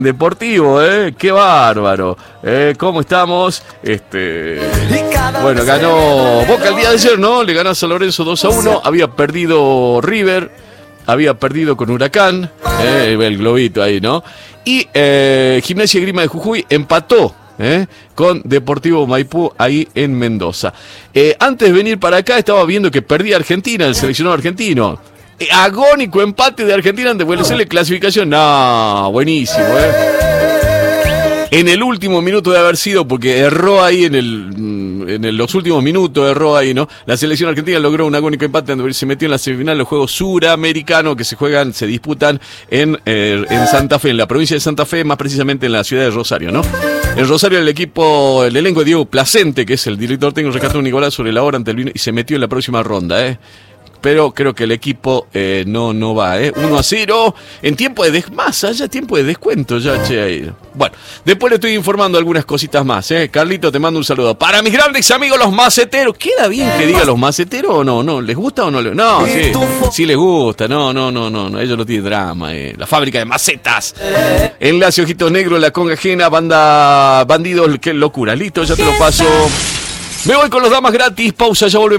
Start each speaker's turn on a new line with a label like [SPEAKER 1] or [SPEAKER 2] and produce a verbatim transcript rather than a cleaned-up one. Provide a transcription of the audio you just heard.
[SPEAKER 1] Deportivo, ¿eh? ¡Qué bárbaro! ¿Eh? ¿Cómo estamos? Este... Bueno, ganó Boca el día de ayer, ¿no? Le ganó a San Lorenzo dos a uno. Había perdido River, había perdido con Huracán, ¿eh? El globito ahí, ¿no? Y eh, Gimnasia y Grima de Jujuy empató, ¿eh? Con Deportivo Maipú ahí en Mendoza. Eh, antes de venir para acá estaba viendo que perdía Argentina, el seleccionado argentino. Agónico empate de Argentina ante Venezuela, clasificación. No, buenísimo, ¿eh? En el último minuto de haber sido, porque erró ahí en el en el, los últimos minutos, erró ahí, ¿no? La selección argentina logró un agónico empate donde se metió en la semifinal de los Juegos Suramericanos que se juegan, se disputan en, eh, en Santa Fe, en la provincia de Santa Fe, más precisamente en la ciudad de Rosario, ¿no? En Rosario el equipo, el elenco de Diego Placente, que es el director técnico, rescató un Nicolás sobre la hora ante el vino y se metió en la próxima ronda, ¿eh? Pero creo que el equipo eh, no, no va, ¿eh? uno a cero en tiempo de des- más allá tiempo de descuento ya, che, ahí. Bueno, después le estoy informando algunas cositas más, ¿eh? Carlito, te mando un saludo. Para mis grandes amigos los maceteros, ¿queda bien que diga los maceteros o no? ¿No? ¿Les gusta o no? Les... No, sí, sí les gusta, no, no, no, no, no, ellos no tienen drama, eh. La fábrica de macetas. Enlace Ojitos Negros, La Conga Ajena, banda Bandidos, qué locura, listo, ya te lo paso. Me voy con los damas gratis, pausa, ya volvemos.